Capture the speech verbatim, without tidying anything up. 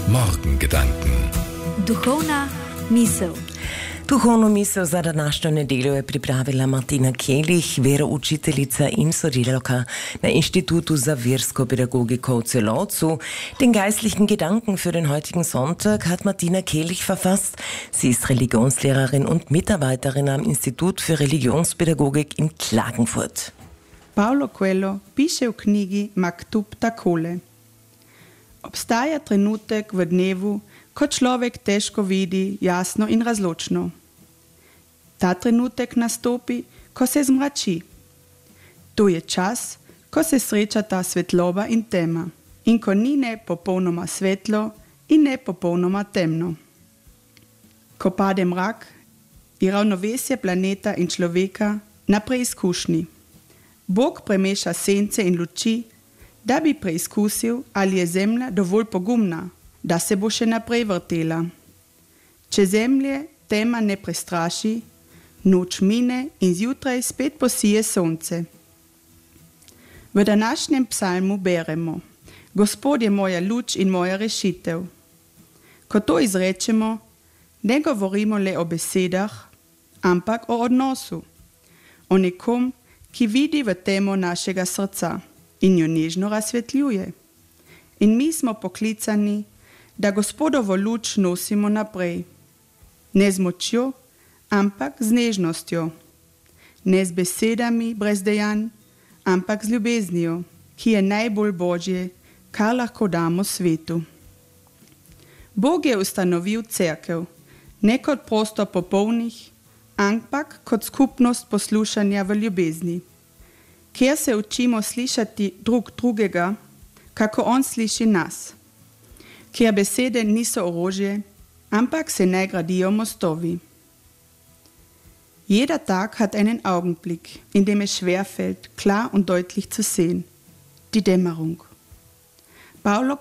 Morgengedanken. Duhovna misel. Duhovno misel za današnjo nedeljo je pripravila Martina Kelih, veroučiteljica in sodelavka na Institutu za versko Pädagogik v Celovcu. Den geistlichen Gedanken für den heutigen Sonntag hat Martina Kelih verfasst. Sie ist Religionslehrerin und Mitarbeiterin am Institut für Religionspädagogik in Klagenfurt. Paulo Coelho piše v knjigi Maktub takole. Obstaja trenutek v dnevu, ko človek težko vidi jasno in razločno. Ta trenutek nastopi, ko se zmrači. To je čas, ko se srečata svetloba in tema in ko ni ne popolnoma svetlo in ne popolnoma temno. Ko pade mrak, je ravnovesje planeta in človeka na preizkušnji. Bog premeša sence in luči, da bi preizkusil, ali je zemlja dovolj pogumna, da se bo še naprej vrtela. Če zemlje tema ne prestraši, noč mine in zjutraj spet posije sonce. V današnjem psalmu beremo: Gospod je moja luč in moja rešitev. Ko to izrečemo, ne govorimo le o besedah, ampak o odnosu, o nekom, ki vidi v temo našega srca in jo nežno razsvetljuje. In mi smo poklicani, da Gospodovo luč nosimo naprej. Ne z močjo, ampak z nežnostjo. Ne z besedami brez dejanj, ampak z ljubeznijo, ki je najbolj Božje, kar lahko damo svetu. Bog je ustanovil cerkev, ne kot prostor popolnih, ampak kot skupnost poslušanja v ljubezni, kjer se učimo slišati drug drugega, kako on sliši nas, kjer besede niso orožje, ampak se ne gradijo mostovi. Jeder Tag hat einen Augenblick, in dem es schwerfällt, klar und deutlich zu sehen, die Dämmerung. Paulo